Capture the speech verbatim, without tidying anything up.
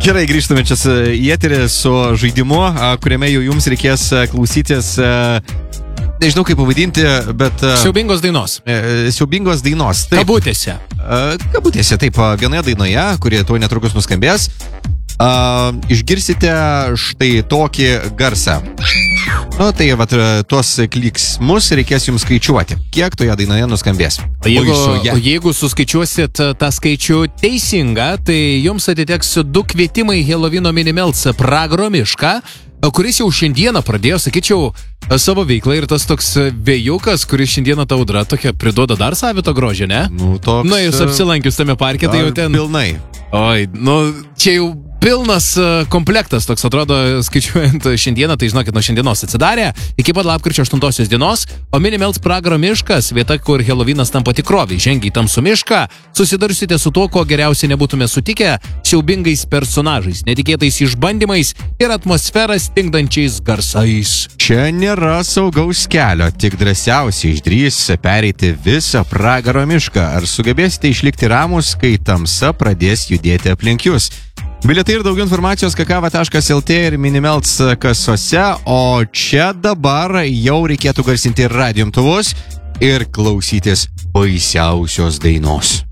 Gerai, grįžtame čia į eterį su žaidimu, kuriame jau jums reikės klausytis, nežinau kaip pavadinti, bet... Siaubingos dainos. Siaubingos dainos. Taip. Kabutėse. Kabutėse, taip, vienoje dainoje, kurie tuo netrukus nuskambės, išgirsite štai tokį garsą. Nu, tai vat, tuos kliksmus reikės jums skaičiuoti. Kiek toje dainoje nuskambės? O jeigu, o jeigu suskaičiuosit tą skaičių teisingą, tai jums atiteks du kvietimai Helovino Minimelts Pragaro mišką, kuris jau šiandieną pradėjo, sakyčiau, savo veiklą ir tas toks vėjukas, kuris šiandieną ta audra tokia priduoda dar savito grožio, ne? Nu, toks... Na, jūs apsilankius tame parke, tai jau ten... Pilnai. Oi, nu, čia jau pilnas komplektas, toks atrodo, skaičiuojant šiandieną, tai žinokit, nuo šiandienos atsidarė, iki pat lapkričio aštuntosios dienos, o Minimelts Pragaro miškas, vieta, kur Helovinas tampa tikrovė, žengia į tamsų mišką, susidursite su to, ko geriausiai nebūtume sutikę, siaubingais personažais, netikėtais išbandymais ir atmosferą stingdančiais garsais. Čia nėra saugaus kelio, tik drąsiausiai išdrys pereiti visą Pragaro mišką. Ar sugebėsite išlikti ramus, kai tamsa pradės judėti aplink jūs? Bilietai ir daugiau informacijos kakava taškas el tė ir Minimelts kasose, o čia dabar jau reikėtų garsinti radijo imtuvus ir klausytis baisiausios dainos.